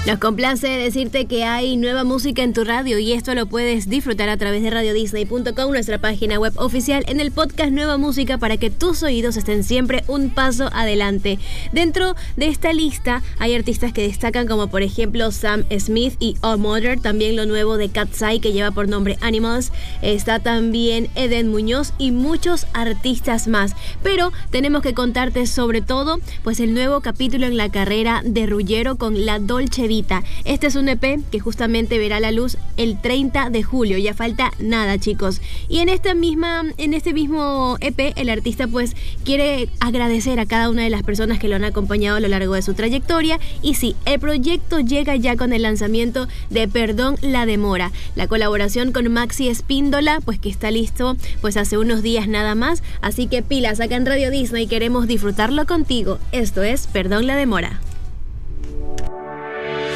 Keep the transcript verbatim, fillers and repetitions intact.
Nos complace decirte que hay nueva música en tu radio y esto lo puedes disfrutar a través de radio disney punto com, nuestra página web oficial, en el podcast Nueva Música, para que tus oídos estén siempre un paso adelante. Dentro de esta lista hay artistas que destacan, como por ejemplo Sam Smith y All Mother, también lo nuevo de Katsai, que lleva por nombre Animals, está también Eden Muñoz y muchos artistas más. Pero tenemos que contarte sobre todo pues el nuevo capítulo en la carrera de Ruggiero con La Dolce Vita. Este es un E P que justamente verá la luz el treinta de julio, ya falta nada, chicos. Y en esta misma, en este mismo E P, el artista pues quiere agradecer a cada una de las personas que lo han acompañado a lo largo de su trayectoria. Y sí, el proyecto llega ya con el lanzamiento de Perdón la Demora, la colaboración con Maxi Espíndola, pues que está listo pues hace unos días nada más. Así que pilas, acá en Radio Disney queremos disfrutarlo contigo. Esto es Perdón la Demora.